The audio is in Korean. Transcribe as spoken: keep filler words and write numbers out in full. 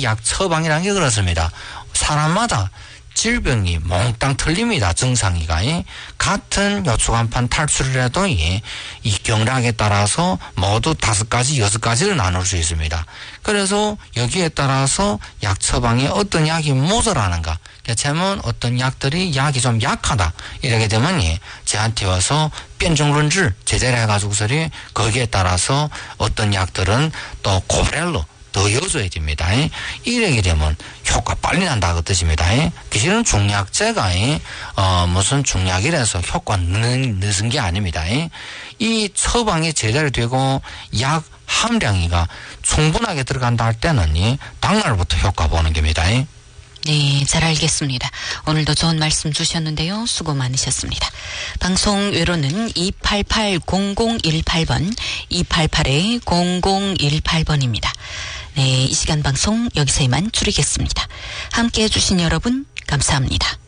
이 약 처방이라는 게 그렇습니다. 사람마다 질병이 몽땅 틀립니다. 증상이가. 같은 요초간판 탈출을 해도 이, 이 경락에 따라서 모두 다섯 가지, 여섯 가지를 나눌 수 있습니다. 그래서 여기에 따라서 약 처방에 어떤 약이 모자라는가. 대체면 어떤 약들이 약이 좀 약하다. 이렇게 되면 이, 저한테 와서 변종론질 제재를 해가지고서리 거기에 따라서 어떤 약들은 또 고브렐로 더 여줘야 됩니다. 이렇게 되면 효과 빨리 난다 그 뜻입니다. 사실은 중약제가 어 무슨 중약이라서 효과 늦은, 늦은 게 아닙니다. 이 처방이 제대로 되고 약 함량이가 충분하게 들어간다 할 때는 당날부터 효과 보는 겁니다. 네, 잘 알겠습니다. 오늘도 좋은 말씀 주셨는데요. 수고 많으셨습니다. 방송 외로는 이팔팔 공공일팔 번, 이팔팔 공공일팔 번입니다. 네, 이 시간 방송 여기서 이만 줄이겠습니다. 함께 해주신 여러분 감사합니다.